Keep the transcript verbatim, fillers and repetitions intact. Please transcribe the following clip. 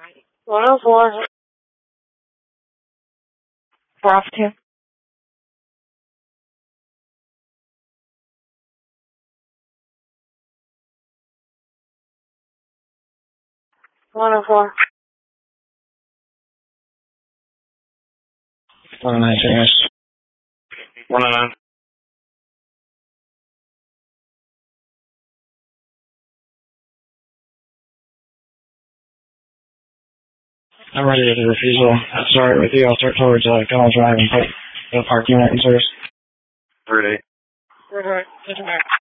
one oh four. four off two. one oh four. one oh nine, finish. one oh nine. I'm ready to do the refusal. I'll start with you. I'll start towards uh, College Drive and put the parking lot in service. Ready. Report. Take it back.